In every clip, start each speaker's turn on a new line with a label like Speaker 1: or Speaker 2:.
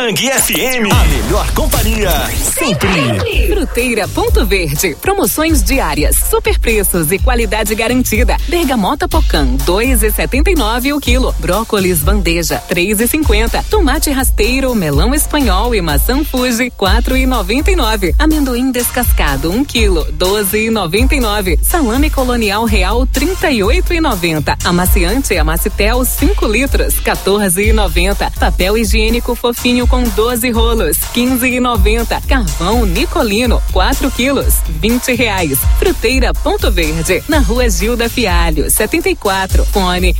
Speaker 1: Bang FM, a melhor companhia sempre.
Speaker 2: Fruteira Ponto Verde, promoções diárias, super preços e qualidade garantida. Bergamota Pocã, 2,79 o quilo. Brócolis bandeja, 3,50. Tomate rasteiro, melão espanhol e maçã Fuji, 4,99. Amendoim descascado, 1 quilo, 12,99. Salame colonial real, 38,90. Amaciante Amacitel, 5 litros, 14,90. Papel higiênico fofinho com 12 rolos, 15,90. Carvão Nicolino, 4 quilos, R$20. Fruteira Ponto Verde, na Rua Gilda Fialho, 74. Fone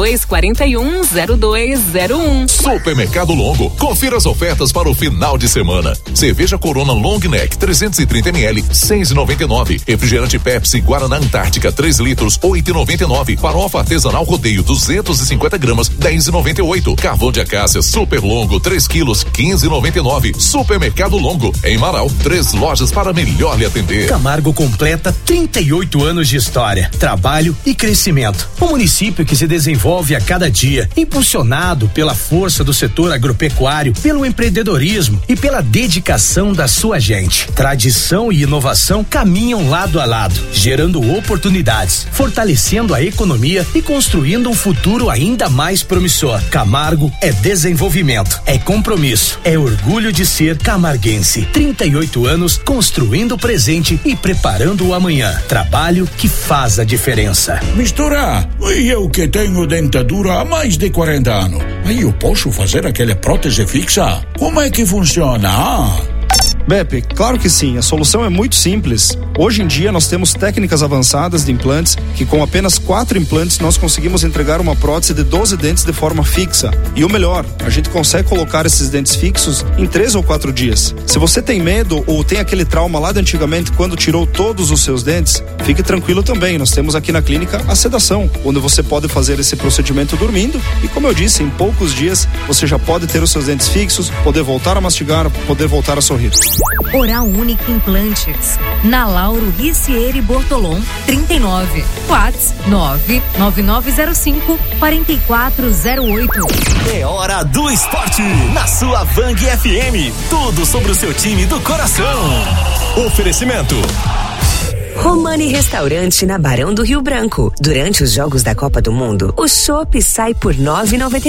Speaker 2: 2241-0201.
Speaker 3: Supermercado Longo. Confira as ofertas para o final de semana. Cerveja Corona Long Neck 330 ml, 6,99. Refrigerante Pepsi Guaraná Antártica 3 litros, 8,99. Farofa artesanal Rodeio 250 gramas, 10,98. Carvão de acácia Super Longo 3 quilos, 15,99. Supermercado Longo, em Marau, 3 lojas para melhor lhe atender.
Speaker 4: Camargo completa 38 anos de história, trabalho e crescimento. Um município que se desenvolve a cada dia, impulsionado pela força do setor agropecuário, pelo empreendedorismo e pela dedicação da sua gente. Tradição e inovação caminham lado a lado, gerando oportunidades, fortalecendo a economia e construindo um futuro ainda mais promissor. Camargo é desenvolvimento, é compromisso, é orgulho de ser camarguense. 38 anos construindo o presente e preparando o amanhã. Trabalho que faz a diferença.
Speaker 5: Mistura, e eu que tenho dentadura há mais de 40 anos, aí eu posso fazer aquela prótese fixa? Como é que funciona?
Speaker 6: Beppe, claro que sim, a solução é muito simples. Hoje em dia nós temos técnicas avançadas de implantes que com apenas 4 implantes nós conseguimos entregar uma prótese de 12 dentes de forma fixa. E o melhor, a gente consegue colocar esses dentes fixos em 3 ou 4 dias. Se você tem medo ou tem aquele trauma lá de antigamente quando tirou todos os seus dentes, fique tranquilo também, nós temos aqui na clínica a sedação, onde você pode fazer esse procedimento dormindo e, como eu disse, em poucos dias você já pode ter os seus dentes fixos, poder voltar a mastigar, poder voltar a sorrir.
Speaker 7: Oral Unique Implantes, na Lauro Ricieri Bortolom, 39. WhatsApp 99905-4408.
Speaker 1: É hora do esporte, na sua Bang FM. Tudo sobre o seu time do coração. Oferecimento
Speaker 8: Romani Restaurante na Barão do Rio Branco. Durante os Jogos da Copa do Mundo, o chopp sai por R$9,99.